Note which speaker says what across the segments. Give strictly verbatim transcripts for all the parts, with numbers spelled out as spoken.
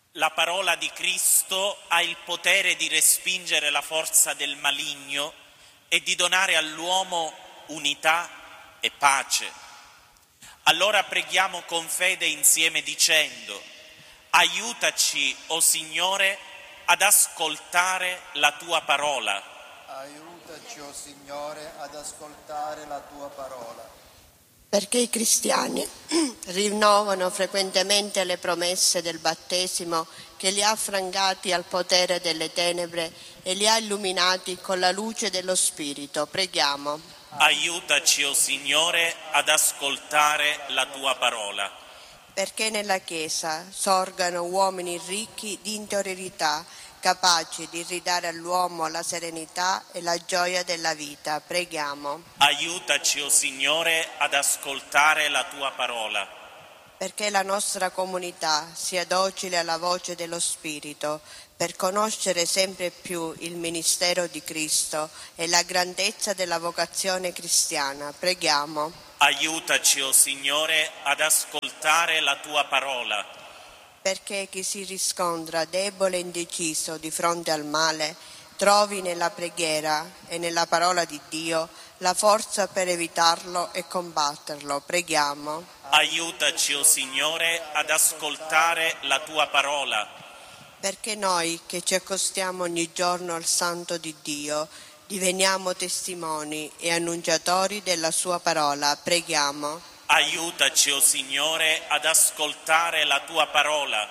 Speaker 1: La parola di Cristo ha il potere di respingere la forza del maligno e di donare all'uomo unità e pace. Allora preghiamo con fede insieme dicendo: aiutaci, o Signore, ad ascoltare la tua parola.
Speaker 2: Aiutaci, o Signore, ad ascoltare la tua parola.
Speaker 3: Perché i cristiani rinnovano frequentemente le promesse del battesimo che li ha affrancati al potere delle tenebre e li ha illuminati con la luce dello Spirito. Preghiamo.
Speaker 1: Aiutaci, o Signore, ad ascoltare la tua parola.
Speaker 3: Perché nella Chiesa sorgano uomini ricchi di interiorità, capaci di ridare all'uomo la serenità e la gioia della vita. Preghiamo.
Speaker 1: Aiutaci, o Signore, ad ascoltare la tua parola.
Speaker 3: Perché la nostra comunità sia docile alla voce dello Spirito, per conoscere sempre più il ministero di Cristo e la grandezza della vocazione cristiana. Preghiamo.
Speaker 1: Aiutaci, o Signore, ad ascoltare la tua parola.
Speaker 3: Perché chi si riscontra debole e indeciso di fronte al male trovi nella preghiera e nella parola di Dio la forza per evitarlo e combatterlo. Preghiamo.
Speaker 1: Aiutaci, o Signore, ad ascoltare la tua parola.
Speaker 3: Perché noi che ci accostiamo ogni giorno al Santo di Dio diveniamo testimoni e annunciatori della sua parola. Preghiamo.
Speaker 1: Aiutaci, o Signore, ad ascoltare la tua parola.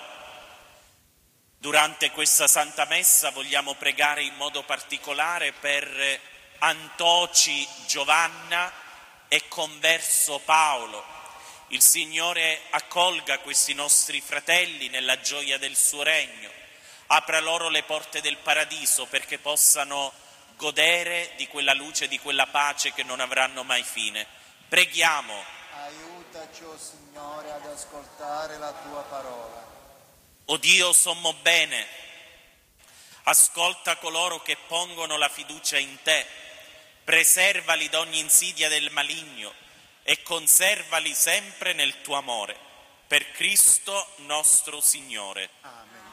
Speaker 1: Durante questa Santa Messa vogliamo pregare in modo particolare per Antoci Giovanna e Converso Paolo. Il Signore accolga questi nostri fratelli nella gioia del suo regno, apra loro le porte del paradiso perché possano godere di quella luce, di quella pace che non avranno mai fine. Preghiamo.
Speaker 2: Aiutaci, o Signore, ad ascoltare la tua parola.
Speaker 1: O Dio sommo bene, ascolta coloro che pongono la fiducia in te, preservali da ogni insidia del maligno e conservali sempre nel tuo amore. Per Cristo nostro Signore.
Speaker 2: Amen.